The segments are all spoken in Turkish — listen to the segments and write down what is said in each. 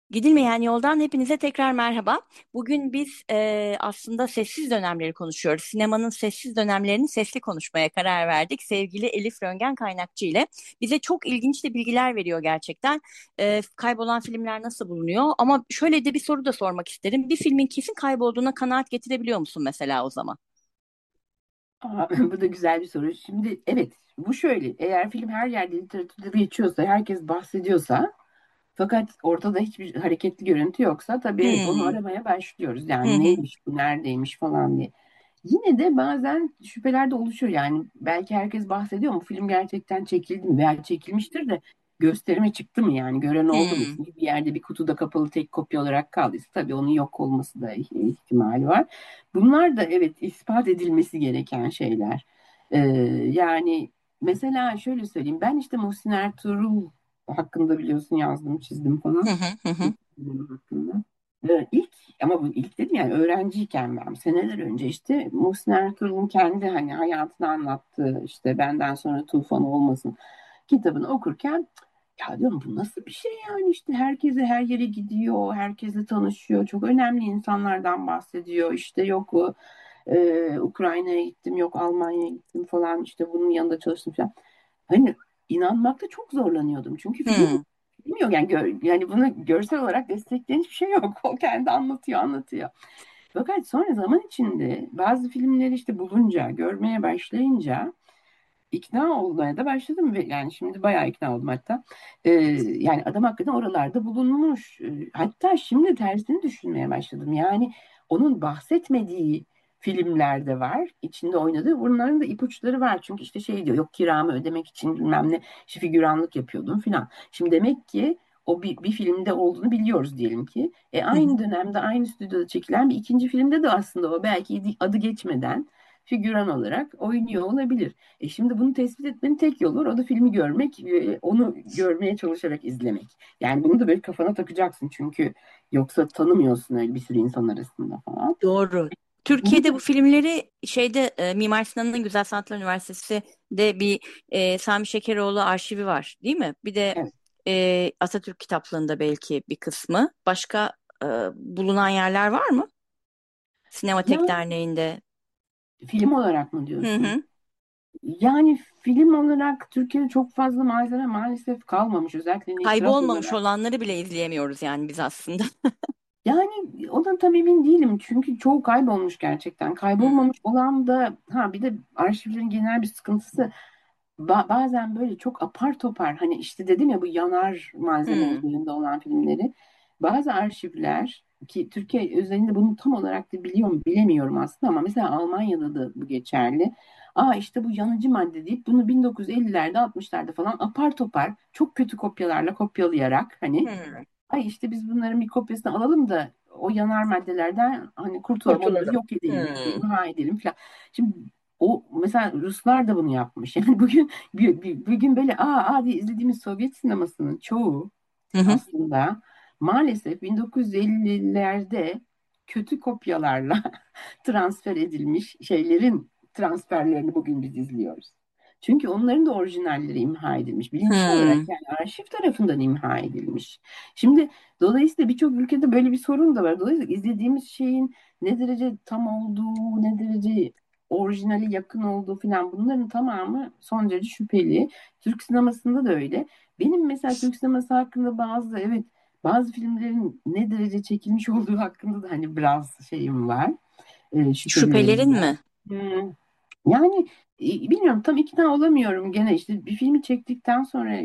Gidilmeyen yoldan hepinize tekrar merhaba. Bugün biz aslında sessiz dönemleri konuşuyoruz. Sinemanın sessiz dönemlerini sesli konuşmaya karar verdik. Sevgili Elif Röngen Kaynakçı ile bize çok ilginç de bilgiler veriyor gerçekten. Kaybolan filmler nasıl bulunuyor? Ama şöyle de bir soru da sormak isterim. Bir filmin kesin kaybolduğuna kanaat getirebiliyor musun mesela o zaman? Aa, bu da güzel bir soru. Şimdi evet, bu şöyle: eğer film her yerde literatürde geçiyorsa, herkes bahsediyorsa, fakat ortada hiçbir hareketli görüntü yoksa, tabii onu Hmm. aramaya başlıyoruz. Hı Yani hı. neymiş bu, neredeymiş falan diye. Yine de bazen şüpheler de oluşuyor. Yani belki herkes bahsediyor mu? Film gerçekten çekildi mi? Veya çekilmiştir de gösterime çıktı mı yani? Gören oldu mu? Hmm. Çünkü bir yerde bir kutuda kapalı tek kopya olarak kaldıysa tabii onun yok olması da ihtimali var. Bunlar da evet ispat edilmesi gereken şeyler. Ee, Yani mesela şöyle söyleyeyim. Ben işte Muhsin Ertuğrul hakkında biliyorsun yazdım, çizdim Hı falan. hı hı hı. Benim hakkında. İlk, ama bu ilk dedim yani öğrenciyken, ben seneler önce işte Muhsin Ertuğrul'un kendi hani hayatını anlattığı işte Benden Sonra Tufan Olmasın kitabını okurken, ya diyorum bu nasıl bir şey yani, işte herkese her yere gidiyor, herkesle tanışıyor, çok önemli insanlardan bahsediyor, işte yok Ukrayna'ya gittim, yok Almanya'ya gittim falan, işte bunun yanında çalıştım falan. Hani inanmakta çok zorlanıyordum. Çünkü film Hı. bilmiyor yani, yani bunu görsel olarak destekleyen hiçbir şey yok. O kendi anlatıyor, anlatıyor. Fakat sonra zaman içinde bazı filmleri işte bulunca, görmeye başlayınca ikna olmaya da başladım ve yani şimdi bayağı ikna oldum hatta. Yani adam hakikaten oralarda bulunmuş. Hatta şimdi tersini düşünmeye başladım. Yani onun bahsetmediği filmler de var. İçinde oynadığı. Bunların da ipuçları var. Çünkü işte şey diyor, yok kiramı ödemek için bilmem ne işte figüranlık yapıyordum filan. Şimdi demek ki o bir filmde olduğunu biliyoruz diyelim ki. Hı hı. Aynı dönemde aynı stüdyoda çekilen bir ikinci filmde de aslında o belki adı geçmeden figüran olarak oynuyor olabilir. Şimdi bunu tespit etmenin tek yolu var. O da filmi görmek, onu görmeye çalışarak izlemek. Yani bunu da böyle kafana takacaksın. Çünkü yoksa tanımıyorsun öyle bir sürü insan arasında falan. Doğru. Bunu da Türkiye'de bu filmleri Mimar Sinan'ın Güzel Sanatlar Üniversitesi'de bir Sami Şekeroğlu arşivi var, değil mi? Bir de evet. Atatürk kitaplığında belki bir kısmı. Başka bulunan yerler var mı? Sinematek Yani Derneği'nde. film olarak mı Hı diyorsun? hı. Yani film olarak Türkiye'de çok fazla malzeme maalesef kalmamış. Özellikle itiraf Kaybolmamış olarak. olanları bile izleyemiyoruz yani biz aslında. Yani ondan tam emin değilim. Çünkü çoğu kaybolmuş gerçekten. Hı Kaybolmamış olan da, ha bir de arşivlerin genel bir sıkıntısı. Bazen böyle çok apar topar, hani işte dedim ya, bu yanar malzeme hı. üzerinde olan filmleri, bazı arşivler, ki Türkiye özelinde bunu tam olarak da biliyor mu bilemiyorum aslında, ama mesela Almanya'da da bu geçerli. Aa işte bu yanıcı madde deyip bunu 1950'lerde 60'larda falan apar topar çok kötü kopyalarla kopyalayarak, hani Hı. ay işte biz bunların bir kopyasını alalım da o yanar maddelerden hani kurtulalım, onları Kurtulalım. yok edelim, Hı. imha edelim falan. Şimdi o mesela Ruslar da bunu yapmış. Yani bugün böyle diye izlediğimiz Sovyet sinemasının çoğu Hı hı. aslında maalesef 1950'lerde kötü kopyalarla transfer edilmiş şeylerin transferlerini bugün biz izliyoruz. Çünkü onların da orijinalleri imha edilmiş. Bilinçli olarak, Hı. yani arşiv tarafından imha edilmiş. Şimdi dolayısıyla birçok ülkede böyle bir sorun da var. Dolayısıyla izlediğimiz şeyin ne derece tam olduğu, ne derece orijinali yakın olduğu filan, bunların tamamı son derece şüpheli. Türk sinemasında da öyle. Benim mesela Türk sineması hakkında bazı filmlerin ne derece çekilmiş olduğu hakkında da hani biraz şeyim var, Şüphelerin şüphelerim var. mi? Hmm. Yani bilmiyorum, tam ikna olamıyorum gene, işte bir filmi çektikten sonra,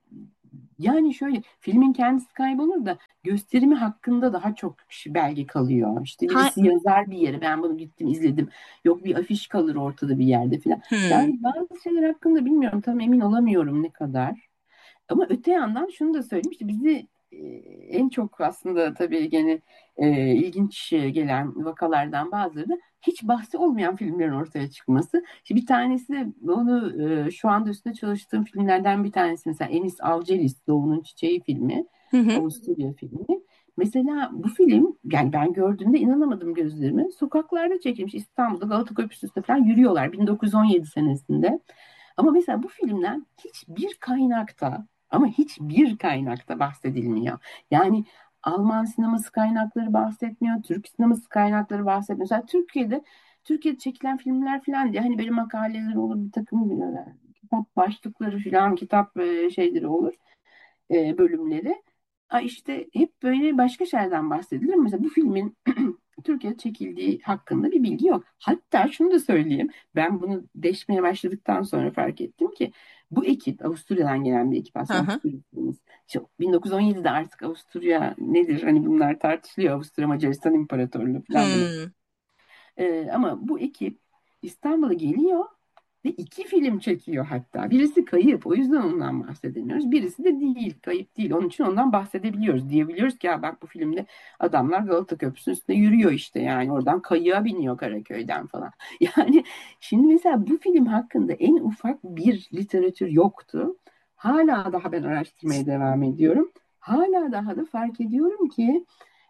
yani şöyle, filmin kendisi kaybolur da gösterimi hakkında daha çok belge kalıyor. İşte Ha, birisi yazar bir yere, ben bunu gittim izledim. Yok, bir afiş kalır ortada bir yerde falan. hı. Yani bazı şeyler hakkında bilmiyorum, tam emin olamıyorum ne kadar. Ama öte yandan şunu da söyleyeyim, işte bizi en çok aslında tabii gene ilginç gelen vakalardan bazıları da hiç bahsi olmayan filmlerin ortaya çıkması. İşte bir tanesi de onu, şu anda üstüne çalıştığım filmlerden bir tanesi, mesela Enis Avcelis Doğu'nun Çiçeği filmi, Hı hı. Avusturya filmi. Mesela bu film, yani ben gördüğümde inanamadım gözlerime. Sokaklarda çekilmiş, İstanbul'da Galata Köprüsü'nde falan yürüyorlar 1917 senesinde. Ama mesela bu filmden hiçbir kaynakta, ama hiçbir kaynakta bahsedilmiyor. Yani Alman sineması kaynakları bahsetmiyor. Türk sineması kaynakları bahsetmiyor. Mesela Türkiye'de çekilen filmler falan diye hani böyle makaleler olur, bir takım kitap başlıkları falan, kitap şeyleri olur, bölümleri. İşte hep böyle başka şeylerden bahsedilir. Mesela bu filmin Türkiye'de çekildiği hakkında bir bilgi yok. Hatta şunu da söyleyeyim. Ben bunu deşmeye başladıktan sonra fark ettim ki bu ekip, Avusturya'dan gelen bir ekip Hı aslında. hı. Avusturya'dayız. İşte 1917'de artık Avusturya nedir? Hani bunlar tartışılıyor. Avusturya Macaristan İmparatorluğu falan bile. Hmm. Ama bu ekip İstanbul'a geliyor ve iki film çekiyor hatta. Birisi kayıp, o yüzden ondan bahsedemiyoruz. Birisi de değil, kayıp değil. Onun için ondan bahsedebiliyoruz. Diyebiliyoruz ki ya bak, bu filmde adamlar Galata Köprüsü'nün üstünde yürüyor işte, yani oradan kayığa biniyor Karaköy'den falan. Yani şimdi mesela bu film hakkında en ufak bir literatür yoktu. Hala daha ben araştırmaya devam ediyorum. Hala daha da fark ediyorum ki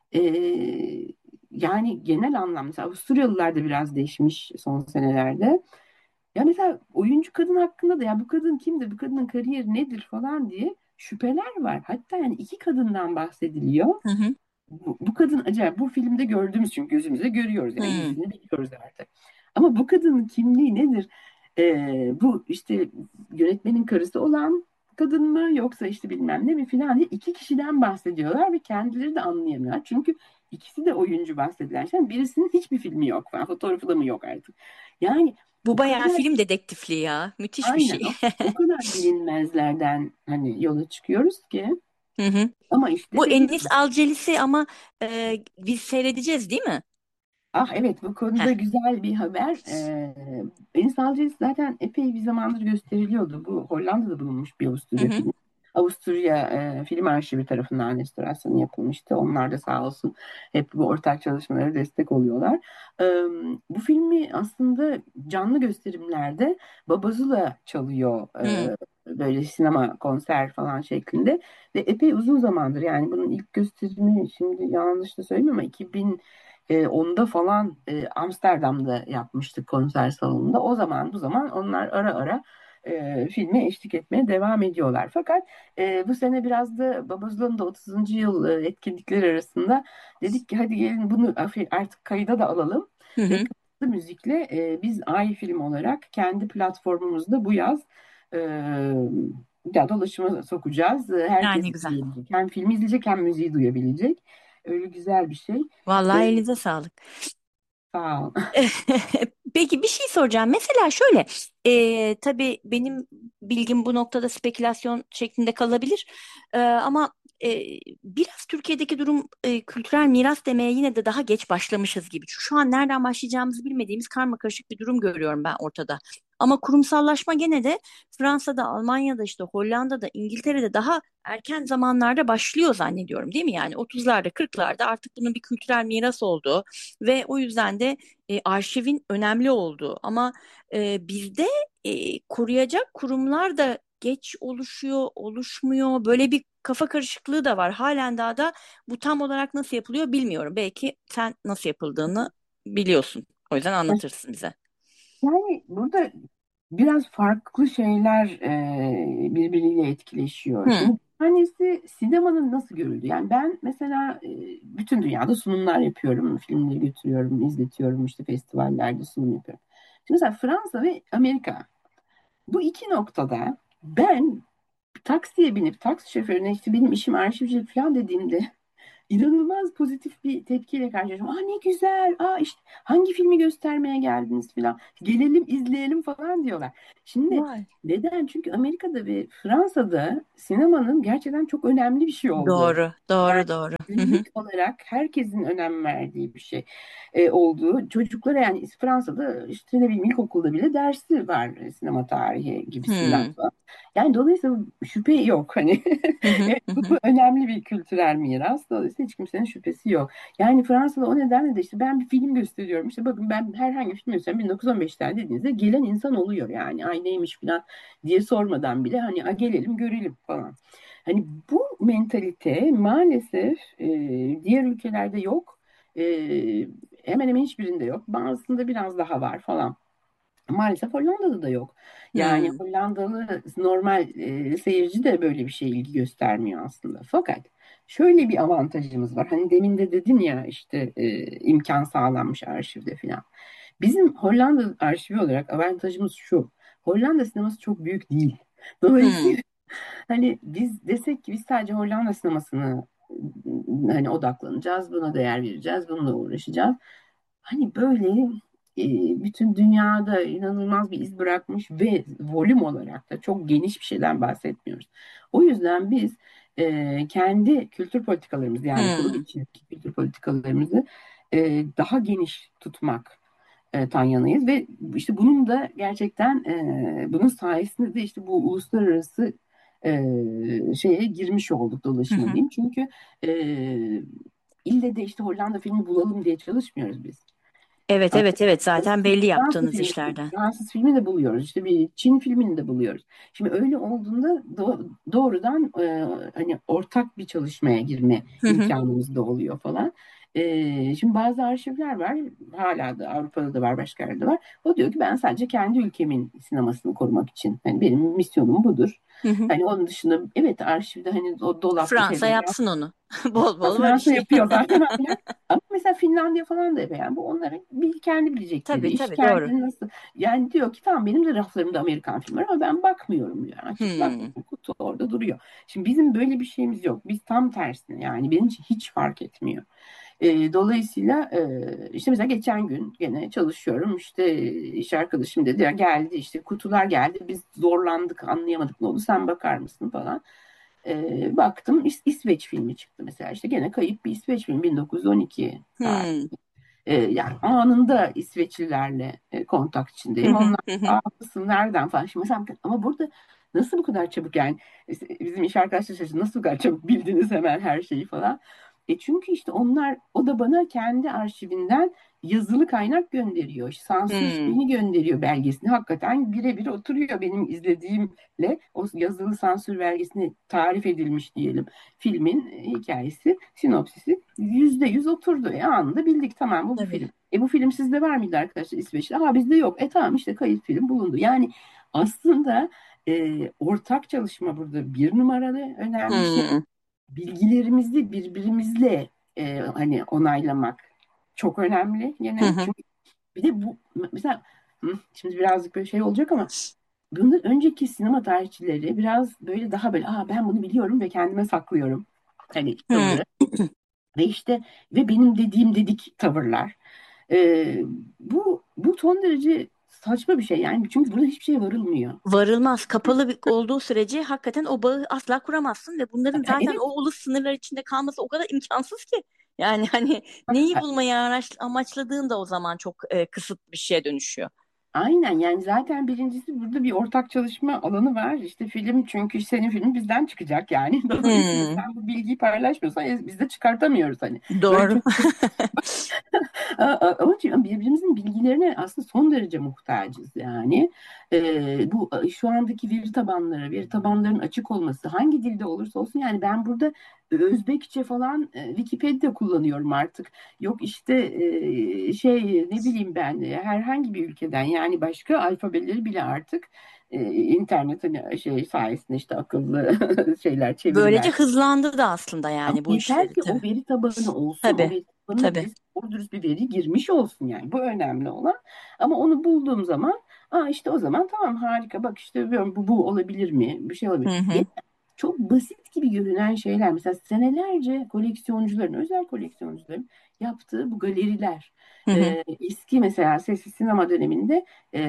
yani genel anlamda mesela Avusturyalılar da biraz değişmiş son senelerde. Ya mesela oyuncu kadın hakkında da ya bu kadın kimdir, bu kadının kariyeri nedir falan diye şüpheler var. Hatta yani iki kadından bahsediliyor. Hı hı. Bu kadın acaba bu filmde gördüğümüz, çünkü gözümüzle görüyoruz yani Hmm. yüzünü biliyoruz artık. Ama bu kadının kimliği nedir? Bu işte yönetmenin karısı olan kadın mı, yoksa işte bilmem ne mi filan diye iki kişiden bahsediyorlar ve kendileri de anlayamıyorlar. Çünkü ikisi de oyuncu bahsedilen şey. Birisinin hiçbir filmi yok falan, fotoğrafı da mı yok artık. Yani Bu o bayağı kadar film dedektifliği ya. Müthiş bir aynen şey. o kadar bilinmezlerden hani yola çıkıyoruz ki, Hı hı. ama işte Bu dediğim Enis Alcelisi ama biz seyredeceğiz değil mi? ah evet, bu Heh. konuda güzel bir haber. Enis Alces zaten epey bir zamandır gösteriliyordu. Bu Hollanda'da bulunmuş bir Hı Avusturya hı. filmi. Avusturya Film Arşivi tarafından restorasyonu yapılmıştı. Onlar da sağ olsun hep bu ortak çalışmalara destek oluyorlar. Ee, Bu filmi aslında canlı gösterimlerde Babazula çalıyor. Hı. Böyle sinema, konser falan şeklinde. Ve epey uzun zamandır, yani bunun ilk gösterimi, şimdi yanlış da söyleyeyim ama 2010'da falan Amsterdam'da yapmıştık, konser salonunda. O zaman bu zaman onlar ara ara filme eşlik etmeye devam ediyorlar. Fakat bu sene biraz da Babazula'nın da 30. yıl etkinlikleri arasında dedik ki hadi gelin bunu artık kayıda da alalım Hı ve hı. kayıtlı müzikle biz Ay Film olarak kendi platformumuzda bu yaz e, ya dolaşıma sokacağız. Yani Herkes ne güzel. izleyebilecek. Hem filmi izleyecek hem müziği duyabilecek. Öyle güzel bir şey. Vallahi E, elinize sağlık. Sağ ol. Peki bir şey soracağım. Mesela şöyle, tabii benim bilgim bu noktada spekülasyon şeklinde kalabilir. Ama biraz Türkiye'deki durum kültürel miras demeye yine de daha geç başlamışız gibi. Şu an nereden başlayacağımızı bilmediğimiz karmakarışık bir durum görüyorum ben ortada. Ama kurumsallaşma gene de Fransa'da, Almanya'da, işte Hollanda'da, İngiltere'de daha erken zamanlarda başlıyor zannediyorum, değil mi? Yani 30'larda, 40'larda artık bunun bir kültürel miras olduğu ve o yüzden de arşivin önemli olduğu, ama bizde koruyacak kurumlar da geç oluşuyor, oluşmuyor. Böyle bir kafa karışıklığı da var. Halen daha da bu tam olarak nasıl yapılıyor bilmiyorum. Belki sen nasıl yapıldığını biliyorsun. O yüzden anlatırsın bize. Yani burada biraz farklı şeyler birbiriyle etkileşiyor. Hı Şimdi bir tanesi sinemanın nasıl görüldüğü. Yani ben mesela bütün dünyada sunumlar yapıyorum. Filmleri götürüyorum, izletiyorum, işte festivallerde sunum yapıyorum. Şimdi mesela Fransa ve Amerika. Bu iki noktada ben taksiye binip taksi şoförüne işte benim işim arşivcilik falan dediğimde inanılmaz pozitif bir tepkiyle karşılaştım. Aa ne güzel, aa işte hangi filmi göstermeye geldiniz falan. Gelelim izleyelim falan diyorlar. Şimdi Vay. neden? Çünkü Amerika'da ve Fransa'da sinemanın gerçekten çok önemli bir şey olduğu. Doğru, Yani doğru, doğru. Hı hı. günlük olarak herkesin önem verdiği bir şey olduğu. Çocuklara, yani Fransa'da işte ne bileyim ilkokulda bile dersi var sinema tarihi gibisinden Hı falan. Yani dolayısıyla şüphe yok hani. hı hı. Evet, Hı bu hı. önemli bir kültürel miras. Dolayısıyla hiç kimsenin şüphesi yok. Yani Fransa'da o nedenle de işte ben bir film gösteriyorum. İşte bakın ben herhangi bir film gösteriyorum. 1915'ten dediğinizde gelen insan oluyor yani. Ay neymiş falan diye sormadan bile hani "A, gelelim görelim" falan. Hani bu mentalite maalesef diğer ülkelerde yok. E, Hemen hemen hiçbirinde yok. Bazısında biraz daha var falan. Maalesef Hollanda'da da yok. Yani Hı. Hollandalı normal seyirci de böyle bir şeye ilgi göstermiyor aslında. Fakat şöyle bir avantajımız var. Hani demin de dedin ya işte imkan sağlanmış arşivde falan. Bizim Hollanda arşivi olarak avantajımız şu. Hollanda sineması çok büyük değil. Hmm. Dolayısıyla hani biz desek ki biz sadece Hollanda sinemasını hani odaklanacağız, buna değer vereceğiz, bununla uğraşacağız. Hani böyle bütün dünyada inanılmaz bir iz bırakmış ve volüm olarak da çok geniş bir şeyden bahsetmiyoruz. O yüzden biz kendi kültür politikalarımızı yani kurul Hmm. içindeki kültür politikalarımızı daha geniş tutmak tan yanayız ve işte bunun da gerçekten bunun sayesinde de işte bu uluslararası şeye girmiş olduk Hı dolaşıma hı. diyeyim. Çünkü e, ille de işte Hollanda filmi bulalım diye çalışmıyoruz biz. Evet, evet, evet, zaten belli Fransız yaptığınız filmi, işlerden. Fransız filmi de buluyoruz. İşte bir Çin filmini de buluyoruz. Şimdi öyle olduğunda doğrudan hani ortak bir çalışmaya girme Hı hı. imkanımız da oluyor falan. Şimdi bazı arşivler var. Hala da Avrupa'da da var, başka yerde var. O diyor ki ben sadece kendi ülkemin sinemasını korumak için. Hani benim misyonum budur. Hı hı. Hani onun dışında evet arşivde hani o dolapta Fransa şeyde yapsın onu. Bol bol var Fransa işte. yapıyor zaten hala. Ama mesela Finlandiya falan da yani bu onların bir kendi bilecekleri Tabii, iş. tabii, doğru. Kendi nasıl yani diyor ki tamam benim de raflarımda Amerikan filmi var ama ben bakmıyorum diyor. Yani açıp Hmm. bakmıyorum. Kutu orada duruyor. Şimdi bizim böyle bir şeyimiz yok. Biz tam tersine yani benim için hiç fark etmiyor. Dolayısıyla işte mesela geçen gün gene çalışıyorum işte iş arkadaşım dedi ya geldi işte kutular geldi biz zorlandık anlayamadık ne oldu sen bakar mısın falan. Baktım İsveç filmi çıktı mesela işte gene kayıp bir İsveç filmi 1912 tarih. Hmm. Yani anında İsveçlilerle kontak Hı içindeyim. hı. Onlar Hı hı. ağlasın nereden falan. Şimdi mesela, ama burada nasıl bu kadar çabuk yani işte bizim iş arkadaşlar şaşırdı. Nasıl bu kadar çabuk bildiniz hemen her şeyi falan. Çünkü işte onlar o da bana kendi arşivinden yazılı kaynak gönderiyor. İşte sansür Hmm. şeyini gönderiyor belgesini. Hakikaten birebir oturuyor benim izlediğimle o yazılı sansür belgesini tarif edilmiş diyelim. Filmin hikayesi, sinopsisi %100 oturdu. Anında bildik tamam bu bir Tabii. film. Bu film sizde var mıydı arkadaşlar İsveç'te? Bizde yok. Tamam işte kayıt film bulundu. Yani aslında ortak çalışma burada bir numaralı önemli şey. Hmm. Bilgilerimizi birbirimizle hani onaylamak çok önemli Hı yine. hı. Çünkü bir de bu mesela şimdi birazcık böyle şey olacak ama bundan önceki sinema tarihçileri biraz böyle daha böyle ben bunu biliyorum ve kendime saklıyorum. Hani Hmm. tavırı ve işte ve benim dediğim dedik tavırlar. Bu son derece saçma bir şey yani çünkü burada hiçbir şeye varılmıyor. Varılmaz. Kapalı olduğu sürece hakikaten o bağı asla kuramazsın ve bunların zaten Evet, o ulus sınırlar içinde kalması o kadar imkansız ki. Yani hani neyi bulmayı amaçladığın da o zaman çok kısıtlı bir şeye dönüşüyor. aynen yani zaten birincisi burada bir ortak çalışma alanı var. İşte film çünkü senin filmin bizden çıkacak yani. Dolayısıyla Hmm. sen bu bilgiyi paylaşmıyorsan biz de çıkartamıyoruz hani. Böyle Doğru. çok ama birbirimizin bilgilerine aslında son derece muhtacız yani. Bu şu andaki veri tabanlarının açık olması hangi dilde olursa olsun yani ben burada Özbekçe falan Wikipedia kullanıyorum artık. Yok işte ne bileyim ben herhangi bir ülkeden yani başka alfabeleri bile artık internet hani sayesinde işte akıllı şeyler Böylece çeviriler. hızlandı da aslında Ama yani bu yeter işleri ki o tabii. veri tabanı olsun, o Tabii. veri tabanına Tabii. birisi doğru dürüst bir veri girmiş olsun yani. Bu önemli olan. Ama onu bulduğum zaman, işte o zaman tamam harika bak işte bu olabilir mi? Bir şey Hı olabilir. hı. Çok basit gibi görünen şeyler. Mesela senelerce koleksiyoncuların, özel koleksiyoncuların yaptığı bu galeriler. Hı hı. Eski mesela sessiz sinema döneminde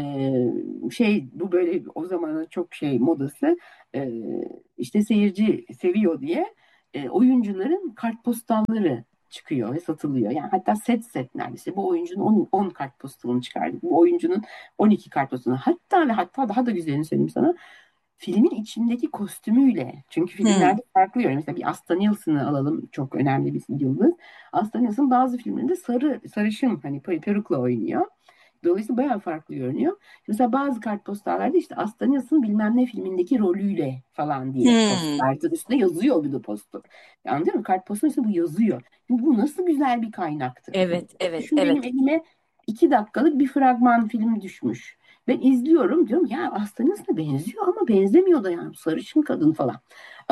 bu böyle o zamanın çok modası e, işte seyirci seviyor diye oyuncuların kartpostalları çıkıyor ve satılıyor. Yani hatta set neredeyse bu oyuncunun 10 kartpostalını çıkardık. Bu oyuncunun 12 kartpostalını. Hatta ve hatta daha da güzelini söyleyeyim sana. Filmin içindeki kostümüyle. Çünkü Hı. filmlerde farklı yani. Mesela bir Asta Nielsen'ı alalım. Çok önemli bir yıldız. Asta Nielsen bazı filmlerinde sarışın hani perukla oynuyor. Dolayısıyla bayağı farklı görünüyor. Mesela bazı kartpostallarda işte Asta Nielsen bilmem ne filmindeki rolüyle falan diye Hı. postkartın üstünde yazıyor bir de postu. Anladın mı? Kartpostun üstünde bu yazıyor. Şimdi bu nasıl güzel bir kaynaktır. Evet, evet, Düşün benim evet. elime 2 dakikalık bir fragman film düşmüş. Ben izliyorum diyorum ya Asta Nielsen'e benziyor ama benzemiyor da yani sarışın kadın falan. Ama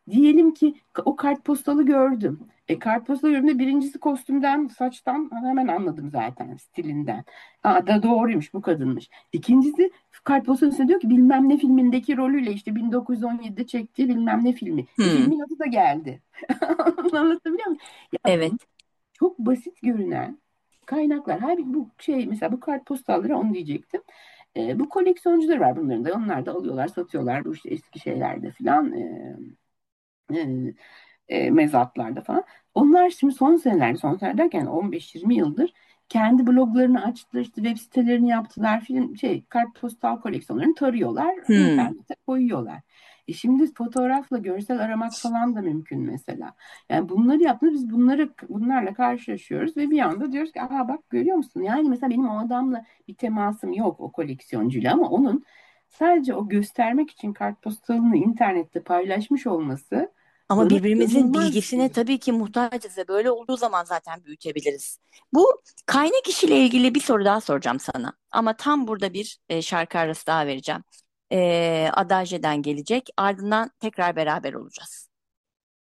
Diyelim ki o kartpostalı gördüm. Kartpostalı gördüğümde birincisi kostümden, saçtan hemen anladım zaten, stilinden. Aa, da doğruymuş, bu kadınmış. İkincisi kartpostalın üstüne diyor ki bilmem ne filmindeki rolüyle işte 1917'de çektiği bilmem ne filmi. Hmm, Filmin adı da geldi. Anlatabiliyor muyum? Ya evet. çok basit görünen kaynaklar. Halbuki bu şey, mesela bu kartpostalları onu diyecektim. Bu koleksiyoncular var bunların da. Onlar da alıyorlar, satıyorlar bu işte eski şeylerde falan. E, Mezatlarda falan. Onlar şimdi son senelerde, son seneler derken 15-20 yıldır kendi bloglarını açtılar, işte web sitelerini yaptılar, film şey kartpostal koleksiyonlarını tarıyorlar, Hmm. internete koyuyorlar. Şimdi fotoğrafla görsel aramak falan da mümkün mesela. Yani bunları yaptığında biz bunlarla karşılaşıyoruz ve bir anda diyoruz ki aha bak görüyor musun? Yani mesela benim o adamla bir temasım yok, o koleksiyoncuyla, ama onun sadece o göstermek için kartpostalını internette paylaşmış olması Ama bana birbirimizin inanılmaz bilgisine geliyor. tabii ki muhtacız ve böyle olduğu zaman zaten büyütebiliriz. Bu kaynak işiyle ilgili bir soru daha soracağım sana. Ama tam burada bir şarkı arası daha vereceğim. Adaje'den gelecek. Ardından tekrar beraber olacağız.